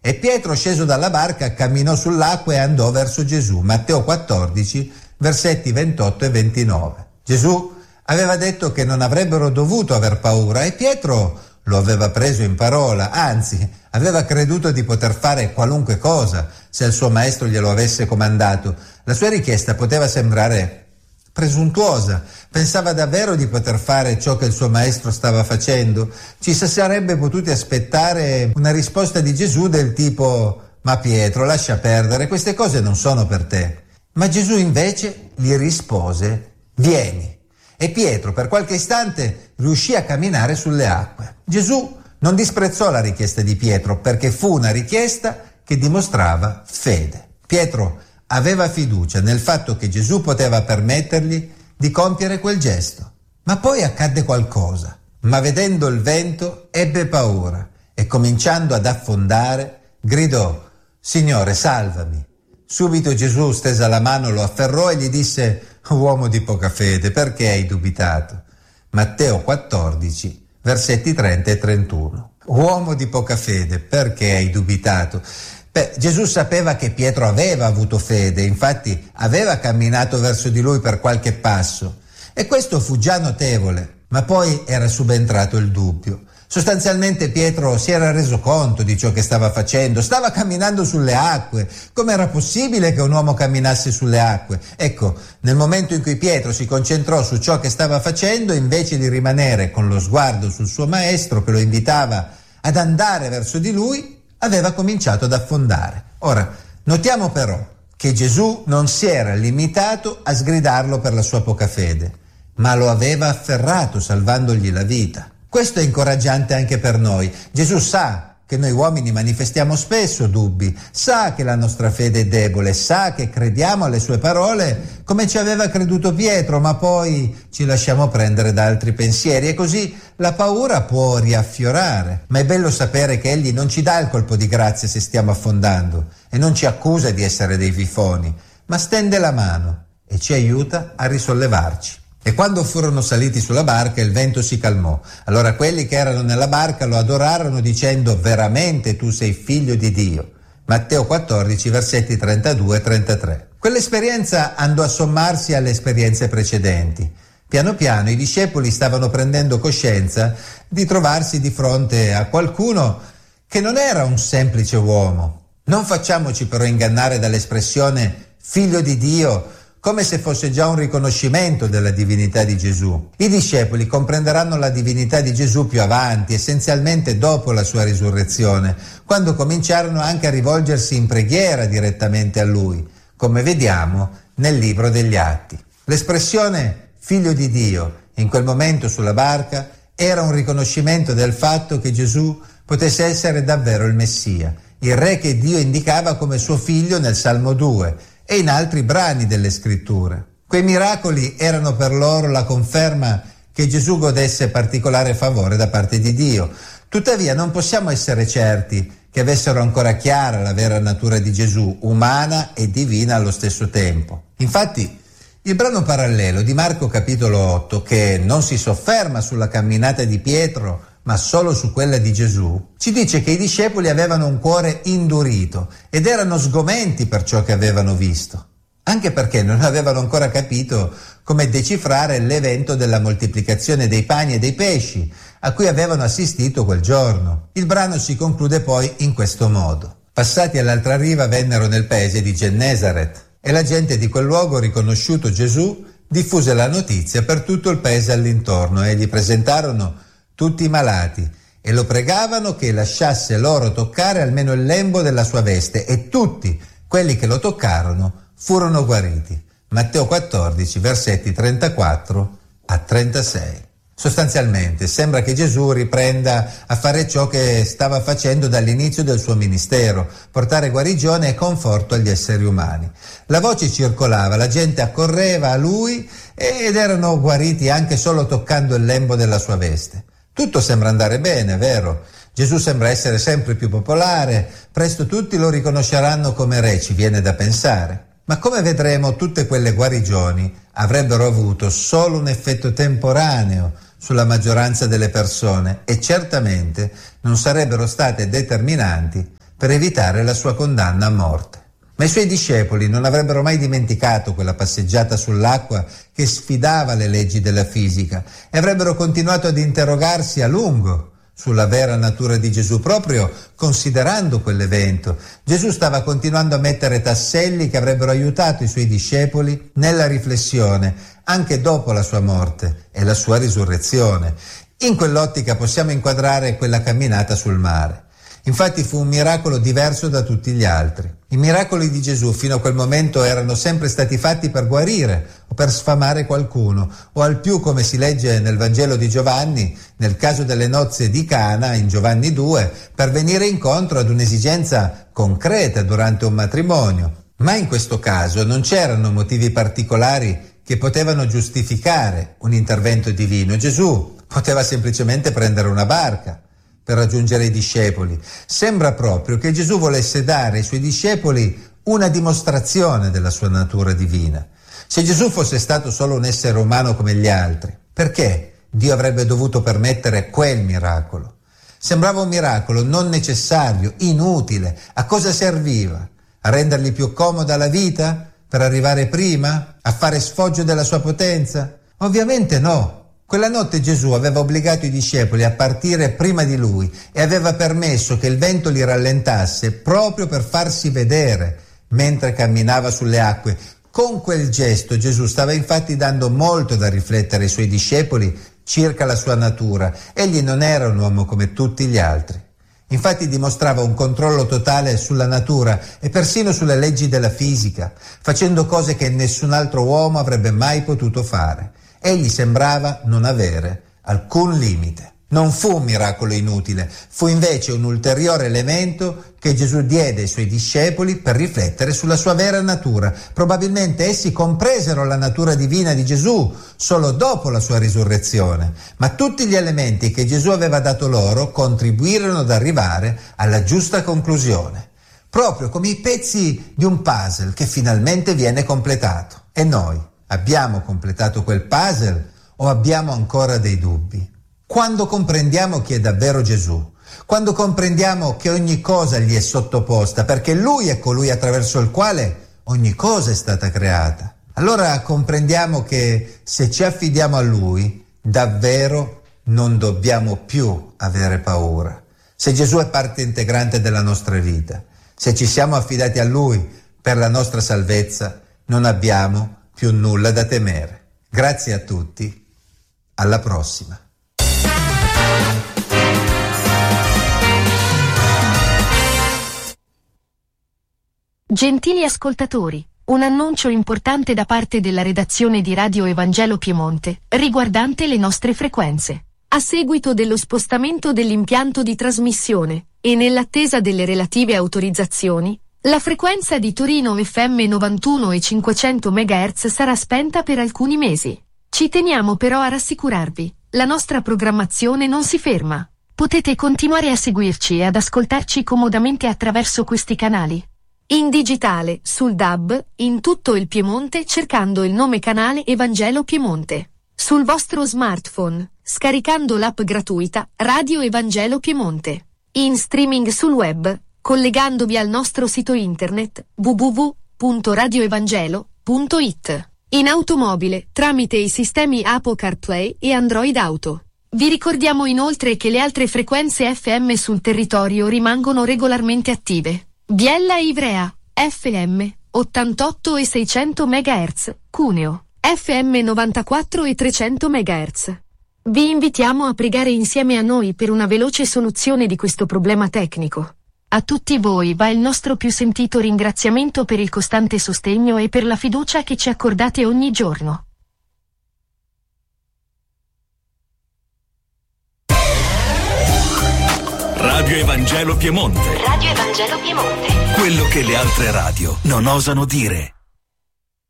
E Pietro, sceso dalla barca, camminò sull'acqua e andò verso Gesù. Matteo 14, versetti 28 e 29. Gesù aveva detto che non avrebbero dovuto aver paura e Pietro lo aveva preso in parola, anzi aveva creduto di poter fare qualunque cosa se il suo maestro glielo avesse comandato. La sua richiesta poteva sembrare presuntuosa, pensava davvero di poter fare ciò che il suo maestro stava facendo. Ci si sarebbe potuti aspettare una risposta di Gesù del tipo: ma Pietro, lascia perdere, queste cose non sono per te. Ma Gesù invece gli rispose: vieni. E Pietro per qualche istante riuscì a camminare sulle acque. Gesù non disprezzò la richiesta di Pietro perché fu una richiesta che dimostrava fede. Pietro aveva fiducia nel fatto che Gesù poteva permettergli di compiere quel gesto. Ma poi accadde qualcosa. Ma vedendo il vento ebbe paura e cominciando ad affondare gridò: Signore, salvami. Subito Gesù stesa la mano, lo afferrò e gli disse: uomo di poca fede, perché hai dubitato? Matteo 14, versetti 30 e 31. Uomo di poca fede, perché hai dubitato? Gesù sapeva che Pietro aveva avuto fede, infatti aveva camminato verso di lui per qualche passo, e questo fu già notevole, ma poi era subentrato il dubbio. Sostanzialmente Pietro si era reso conto di ciò che stava facendo, stava camminando sulle acque. Com'era possibile che un uomo camminasse sulle acque? Ecco, nel momento in cui Pietro si concentrò su ciò che stava facendo, invece di rimanere con lo sguardo sul suo maestro che lo invitava ad andare verso di lui, aveva cominciato ad affondare. Ora, notiamo però che Gesù non si era limitato a sgridarlo per la sua poca fede, ma lo aveva afferrato salvandogli la vita. Questo è incoraggiante anche per noi. Gesù sa che noi uomini manifestiamo spesso dubbi, sa che la nostra fede è debole, sa che crediamo alle sue parole come ci aveva creduto Pietro, ma poi ci lasciamo prendere da altri pensieri e così la paura può riaffiorare. Ma è bello sapere che Egli non ci dà il colpo di grazia se stiamo affondando e non ci accusa di essere dei fifoni, ma stende la mano e ci aiuta a risollevarci. E quando furono saliti sulla barca il vento si calmò. Allora quelli che erano nella barca lo adorarono dicendo: veramente tu sei figlio di Dio. Matteo 14, versetti 32 e 33. Quell'esperienza andò a sommarsi alle esperienze precedenti. Piano piano i discepoli stavano prendendo coscienza di trovarsi di fronte a qualcuno che non era un semplice uomo. Non facciamoci però ingannare dall'espressione figlio di Dio come se fosse già un riconoscimento della divinità di Gesù. I discepoli comprenderanno la divinità di Gesù più avanti, essenzialmente dopo la sua risurrezione, quando cominciarono anche a rivolgersi in preghiera direttamente a Lui, come vediamo nel libro degli Atti. L'espressione figlio di Dio in quel momento sulla barca era un riconoscimento del fatto che Gesù potesse essere davvero il Messia, il re che Dio indicava come suo figlio nel Salmo 2, e in altri brani delle scritture. Quei miracoli erano per loro la conferma che Gesù godesse particolare favore da parte di Dio. Tuttavia non possiamo essere certi che avessero ancora chiara la vera natura di Gesù, umana e divina allo stesso tempo. Infatti, il brano parallelo di Marco capitolo 8, che non si sofferma sulla camminata di Pietro, ma solo su quella di Gesù, ci dice che i discepoli avevano un cuore indurito ed erano sgomenti per ciò che avevano visto, anche perché non avevano ancora capito come decifrare l'evento della moltiplicazione dei pani e dei pesci a cui avevano assistito quel giorno. Il brano si conclude poi in questo modo: passati all'altra riva vennero nel paese di Gennesaret e la gente di quel luogo, riconosciuto Gesù, diffuse la notizia per tutto il paese all'intorno e gli presentarono tutti i malati e lo pregavano che lasciasse loro toccare almeno il lembo della sua veste, e tutti quelli che lo toccarono furono guariti. Matteo 14, versetti 34 a 36. Sostanzialmente sembra che Gesù riprenda a fare ciò che stava facendo dall'inizio del suo ministero, portare guarigione e conforto agli esseri umani. La voce circolava, la gente accorreva a lui ed erano guariti anche solo toccando il lembo della sua veste. Tutto sembra andare bene, vero? Gesù sembra essere sempre più popolare, presto tutti lo riconosceranno come re, ci viene da pensare. Ma come vedremo, tutte quelle guarigioni avrebbero avuto solo un effetto temporaneo sulla maggioranza delle persone e certamente non sarebbero state determinanti per evitare la sua condanna a morte. Ma i suoi discepoli non avrebbero mai dimenticato quella passeggiata sull'acqua che sfidava le leggi della fisica e avrebbero continuato ad interrogarsi a lungo sulla vera natura di Gesù. Proprio considerando quell'evento, Gesù stava continuando a mettere tasselli che avrebbero aiutato i suoi discepoli nella riflessione anche dopo la sua morte e la sua risurrezione. In quell'ottica possiamo inquadrare quella camminata sul mare. Infatti fu un miracolo diverso da tutti gli altri. I miracoli di Gesù fino a quel momento erano sempre stati fatti per guarire o per sfamare qualcuno, o al più, come si legge nel Vangelo di Giovanni, nel caso delle nozze di Cana in Giovanni 2, per venire incontro ad un'esigenza concreta durante un matrimonio. Ma in questo caso non c'erano motivi particolari che potevano giustificare un intervento divino. Gesù poteva semplicemente prendere una barca per raggiungere i discepoli. Sembra proprio che Gesù volesse dare ai suoi discepoli una dimostrazione della sua natura divina. Se Gesù fosse stato solo un essere umano come gli altri, perché Dio avrebbe dovuto permettere quel miracolo? Sembrava un miracolo non necessario, inutile. A cosa serviva? A rendergli più comoda la vita? Per arrivare prima? A fare sfoggio della sua potenza? Ovviamente no. Quella notte Gesù aveva obbligato i discepoli a partire prima di lui e aveva permesso che il vento li rallentasse proprio per farsi vedere mentre camminava sulle acque. Con quel gesto Gesù stava infatti dando molto da riflettere ai suoi discepoli circa la sua natura. Egli non era un uomo come tutti gli altri. Infatti dimostrava un controllo totale sulla natura e persino sulle leggi della fisica, facendo cose che nessun altro uomo avrebbe mai potuto fare. Egli sembrava non avere alcun limite. Non fu un miracolo inutile, fu invece un ulteriore elemento che Gesù diede ai suoi discepoli per riflettere sulla sua vera natura. Probabilmente essi compresero la natura divina di Gesù solo dopo la sua risurrezione, ma tutti gli elementi che Gesù aveva dato loro contribuirono ad arrivare alla giusta conclusione, proprio come i pezzi di un puzzle che finalmente viene completato. E noi? Abbiamo completato quel puzzle o abbiamo ancora dei dubbi? Quando comprendiamo chi è davvero Gesù, quando comprendiamo che ogni cosa gli è sottoposta, perché Lui è colui attraverso il quale ogni cosa è stata creata, allora comprendiamo che se ci affidiamo a Lui, davvero non dobbiamo più avere paura. Se Gesù è parte integrante della nostra vita, se ci siamo affidati a Lui per la nostra salvezza, non abbiamo più nulla da temere. Grazie a tutti, alla prossima. Gentili ascoltatori, un annuncio importante da parte della redazione di Radio Evangelo Piemonte, riguardante le nostre frequenze. A seguito dello spostamento dell'impianto di trasmissione, e nell'attesa delle relative autorizzazioni, la frequenza di Torino FM 91 e 500 MHz sarà spenta per alcuni mesi. Ci teniamo però a rassicurarvi, la nostra programmazione non si ferma. Potete continuare a seguirci e ad ascoltarci comodamente attraverso questi canali. In digitale, sul DAB, in tutto il Piemonte cercando il nome canale Evangelo Piemonte. Sul vostro smartphone, scaricando l'app gratuita Radio Evangelo Piemonte. In streaming sul web, collegandovi al nostro sito internet www.radioevangelo.it. In automobile, tramite i sistemi Apple CarPlay e Android Auto. Vi ricordiamo inoltre che le altre frequenze FM sul territorio rimangono regolarmente attive. Biella e Ivrea, FM, 88 e 600 MHz, Cuneo, FM 94 e 300 MHz. Vi invitiamo a pregare insieme a noi per una veloce soluzione di questo problema tecnico. A tutti voi va il nostro più sentito ringraziamento per il costante sostegno e per la fiducia che ci accordate ogni giorno. Radio Evangelo Piemonte. Radio Evangelo Piemonte. Quello che le altre radio non osano dire.